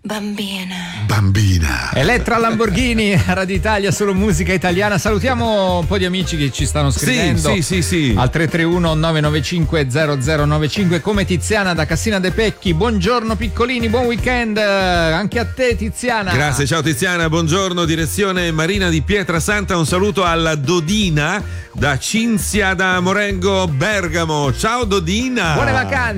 Bambina. Elettra Lamborghini, Radio Italia, solo musica italiana. Salutiamo un po' di amici che ci stanno scrivendo. Sì. Al 331 995 0095, come Tiziana da Cassina de' Pecchi. Buongiorno piccolini, buon weekend anche a te Tiziana. Grazie, ciao Tiziana, buongiorno, direzione Marina di Pietrasanta. Un saluto alla Dodina da Cinzia da Morengo Bergamo. Ciao Dodina. Buone vacanze.